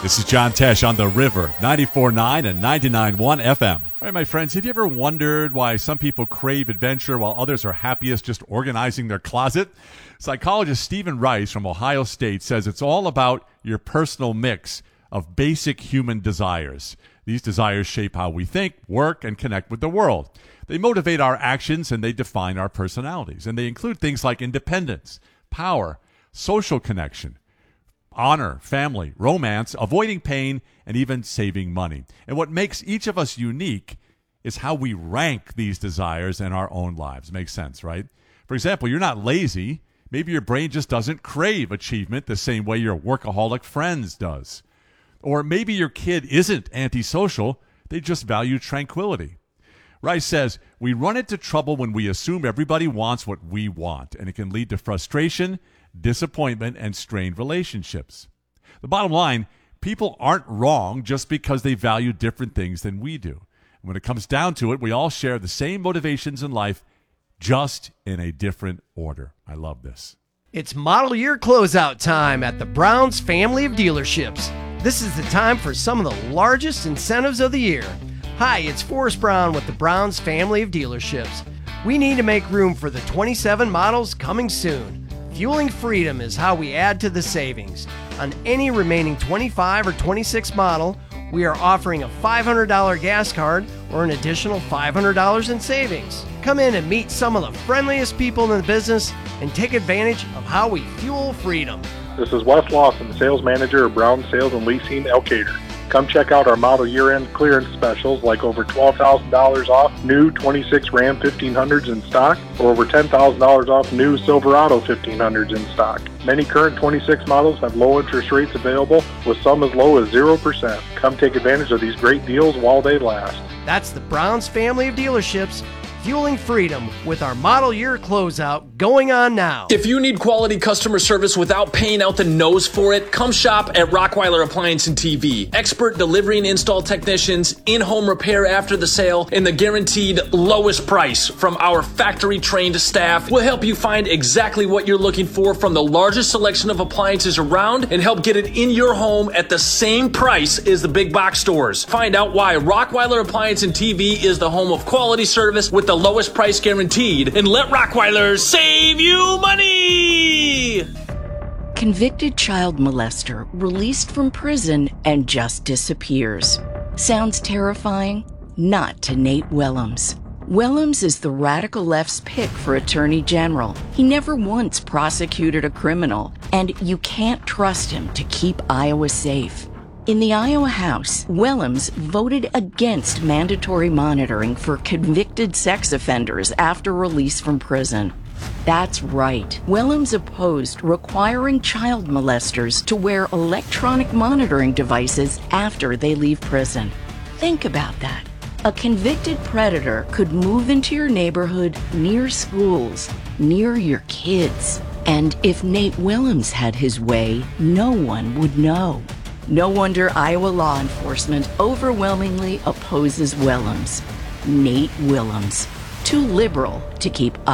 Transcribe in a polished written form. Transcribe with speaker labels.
Speaker 1: This is John Tesh on The River, 94.9 and 99.1 FM. All right, my friends, have you ever wondered why some people crave adventure while others are happiest just organizing their closet? Psychologist Stephen Rice from Ohio State says it's all about your personal mix of basic human desires. These desires shape how we think, work, and connect with the world. They motivate our actions and they define our personalities. And they include things like independence, power, social connection, honor, family, romance, avoiding pain, and even saving money. And what makes each of us unique is how we rank these desires in our own lives. Makes sense, right? For example, you're not lazy. Maybe your brain just doesn't crave achievement the same way your workaholic friends does. Or maybe your kid isn't antisocial. They just value tranquility. Rice says, we run into trouble when we assume everybody wants what we want, and it can lead to frustration, disappointment, and strained relationships. The bottom line, people aren't wrong just because they value different things than we do. And when it comes down to it, we all share the same motivations in life, just in a different order. I love this.
Speaker 2: It's model year closeout time at the Browns family of dealerships. This is the time for some of the largest incentives of the year. Hi, it's Forrest Brown with the Browns family of dealerships. We need to make room for the 27 models coming soon. Fueling freedom is how we add to the savings. On any remaining 25 or 26 model, we are offering a $500 gas card or an additional $500 in savings. Come in and meet some of the friendliest people in the business and take advantage of how we fuel freedom.
Speaker 3: This is Wes Lawson, Sales Manager of Brown Sales and Leasing Elkader. Come check out our model year-end clearance specials like over $12,000 off new 26 Ram 1500s in stock or over $10,000 off new Silverado 1500s in stock. Many current 26 models have low interest rates available with some as low as 0%. Come take advantage of these great deals while they last.
Speaker 2: That's the Browns family of dealerships, fueling freedom with our model year closeout going on now.
Speaker 4: If you need quality customer service without paying out the nose for it, come shop at Rockweiler Appliance and TV. Expert delivery and install technicians, in-home repair after the sale, and the guaranteed lowest price from our factory-trained staff will help you find exactly what you're looking for from the largest selection of appliances around and help get it in your home at the same price as the big box stores. Find out why Rockweiler Appliance and TV is the home of quality service with the lowest price guaranteed, and let Rockweiler save you money!
Speaker 5: Convicted child molester released from prison and just disappears. Sounds terrifying? Not to Nate Willems. Willems is the radical left's pick for Attorney General. He never once prosecuted a criminal, and you can't trust him to keep Iowa safe. In the Iowa House, Willems voted against mandatory monitoring for convicted sex offenders after release from prison. That's right. Willems opposed requiring child molesters to wear electronic monitoring devices after they leave prison. Think about that. A convicted predator could move into your neighborhood near schools, near your kids. And if Nate Willems had his way, no one would know. No wonder Iowa law enforcement overwhelmingly opposes Willems. Nate Willems, too liberal to keep